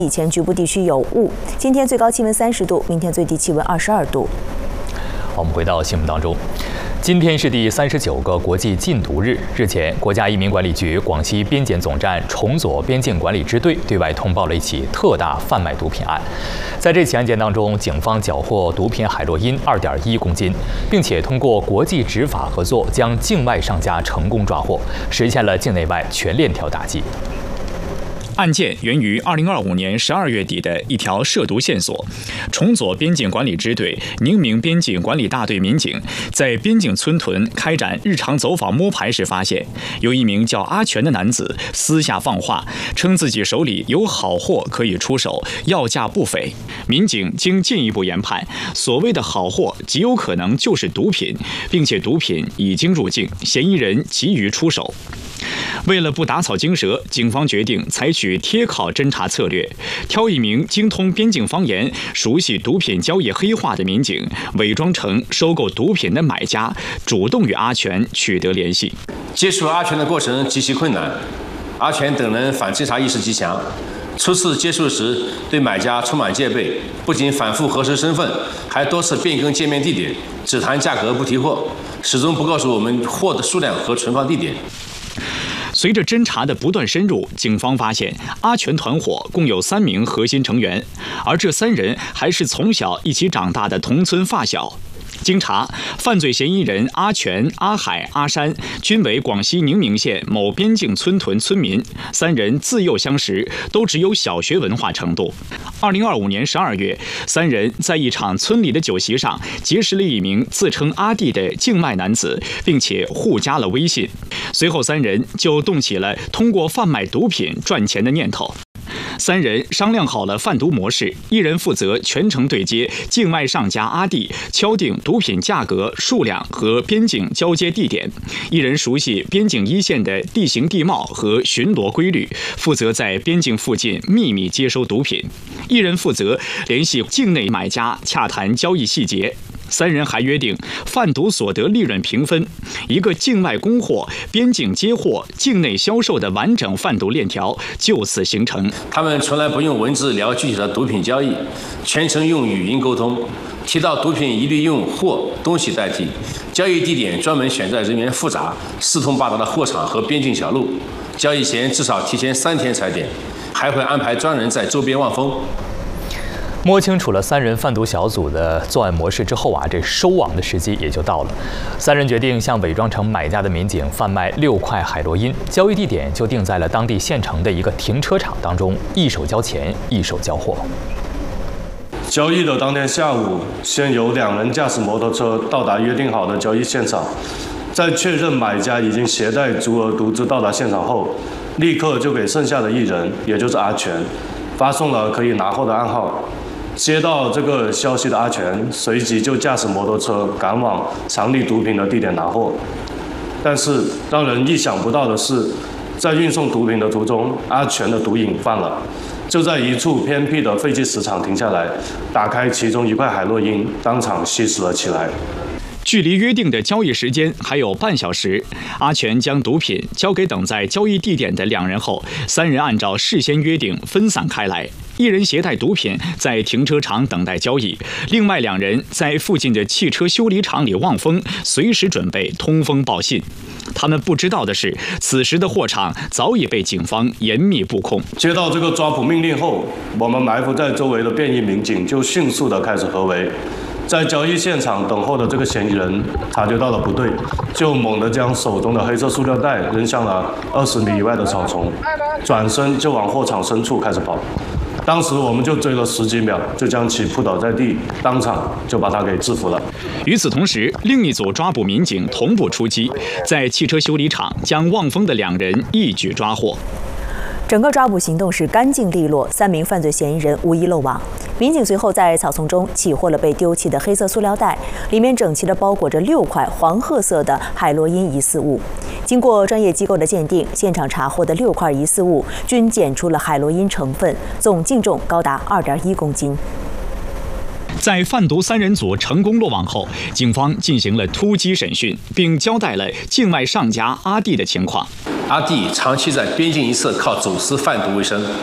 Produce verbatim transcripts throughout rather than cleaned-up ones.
以前局部地区有雾。今天最高气温三十度，明天最低气温二十二度。 我们回到新闻当中。 今天是第三十九个国际禁毒日。日前，国家移民管理局广西边检总站崇左边境管理支队对外通报了一起特大贩卖毒品案。在这起案件当中，警方缴获毒品海洛因二点一公斤，并且通过国际执法合作，将境外商家成功抓获，实现了境内外全链条打击。 案件源于二零二五年十二月底的一条涉毒线索。崇左边境管理支队宁明边境管理大队民警在边境村屯开展日常走访摸排时，发现有一名叫阿全的男子私下放话，称自己手里有好货可以出手，要价不菲。民警经进一步研判，所谓的好货极有可能就是毒品，并且毒品已经入境，嫌疑人急于出手。 为了不打草惊蛇，警方决定采取贴靠侦查策略，挑一名精通边境方言、熟悉毒品交易黑话的民警，伪装成收购毒品的买家，主动与阿全取得联系。 接触阿全的过程极其困难，阿全等人反侦查意识极强。初次接触时，对买家充满戒备，不仅反复核实身份，还多次变更见面地点，只谈价格不提货，始终不告诉我们货的数量和存放地点。 随着侦查的不断深入，警方发现阿全团伙共有三名核心成员，而这三人还是从小一起长大的同村发小。 经查，犯罪嫌疑人阿全、阿海、阿山均为广西宁明县某边境村屯村民，三人自幼相识，都只有小学文化程度。二零二五年十二月，三人在一场村里的酒席上结识了一名自称阿弟的境外男子，并且互加了微信。随后，三人就动起了通过贩卖毒品赚钱的念头。 三人商量好了贩毒模式，一人负责全程对接境外上家阿弟，敲定毒品价格、数量和边境交接地点；一人熟悉边境一线的地形地貌和巡逻规律，负责在边境附近秘密接收毒品；一人负责联系境内买家，洽谈交易细节。 三人还约定贩毒所得利润平分，一个境外供货、边境接货、境内销售的完整贩毒链条就此形成。 他们从来不用文字聊具体的毒品交易，全程用语音沟通。提到毒品，一律用货、东西代替。交易地点专门选在人员复杂、四通八达的货场和边境小路。交易前至少提前三天踩点，还会安排专人在周边望风。 摸清楚了三人贩毒小组的作案模式之后啊，这收网的时机也就到了。三人决定向伪装成买家的民警贩卖六块海洛因，交易地点就定在了当地县城的一个停车场当中，一手交钱，一手交货。 交易的当天下午，先由两人驾驶摩托车到达约定好的交易现场，在确认买家已经携带足额毒资到达现场后，立刻就给剩下的一人，也就是阿全，发送了可以拿货的暗号。 接到这个消息的阿全，随即就驾驶摩托车赶往藏匿毒品的地点拿货。但是让人意想不到的是，在运送毒品的途中，阿全的毒瘾犯了，就在一处偏僻的废弃石场停下来，打开其中一块海洛因，当场吸食了起来。 距离约定的交易时间还有半小时，阿全将毒品交给等在交易地点的两人后，三人按照事先约定分散开来，一人携带毒品在停车场等待交易，另外两人在附近的汽车修理厂里望风，随时准备通风报信。他们不知道的是，此时的货场早已被警方严密布控。 接到这个抓捕命令后，我们埋伏在周围的便衣民警就迅速地开始合围。 在交易现场等候的这个嫌疑人察觉到了不对，就猛地将手中的黑色塑料袋扔向了二十米以外的草丛，转身就往货场深处开始跑。当时我们就追了十几秒，就将其扑倒在地，当场就把他给制服了。 与此同时，另一组抓捕民警同步出击，在汽车修理厂将望风的两人一举抓获。 整个抓捕行动是干净利落，三名犯罪嫌疑人无一漏网。民警随后在草丛中起获了被丢弃的黑色塑料袋，里面整齐地包裹着六块黄褐色的海洛因疑似物。经过专业机构的鉴定，现场查获的六块疑似物均检出了海洛因成分，总净重高达二点一公斤。 在贩毒三人组成功落网后，警方进行了突击审讯，并交代了境外上家阿弟的情况。 阿弟长期在边境一侧靠走私贩毒为生，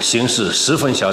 形势十分嚣张。